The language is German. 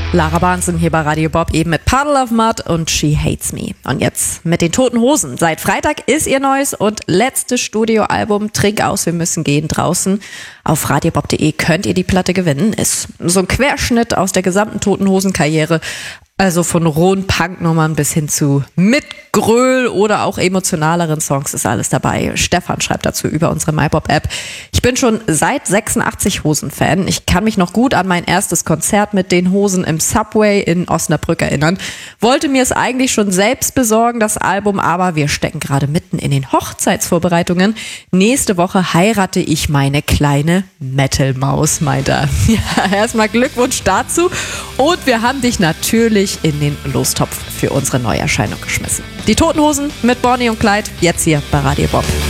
Lara Barnson hier bei Radio Bob, eben mit Puddle of Mud und She Hates Me. Und jetzt mit den Toten Hosen. Seit Freitag ist ihr neues und letztes Studioalbum Trink aus, wir müssen gehen draußen. Auf radiobob.de könnt ihr die Platte gewinnen. Ist so ein Querschnitt aus der gesamten Toten Hosen-Karriere. Also von rohen Punknummern bis hin zu Mitgröl oder auch emotionaleren Songs ist alles dabei. Stefan schreibt dazu über unsere MyBob-App: Ich bin schon seit 86 Hosen-Fan. Ich kann mich noch gut an mein erstes Konzert mit den Hosen im Subway in Osnabrück erinnern. Wollte mir es eigentlich schon selbst besorgen, das Album, aber wir stecken gerade mitten in den Hochzeitsvorbereitungen. Nächste Woche heirate ich meine kleine Metal-Maus, meint er. Ja, erstmal Glückwunsch dazu. Und wir haben dich natürlich in den Lostopf für unsere Neuerscheinung geschmissen. Die Toten Hosen mit Bonnie und Clyde, jetzt hier bei Radio Bob.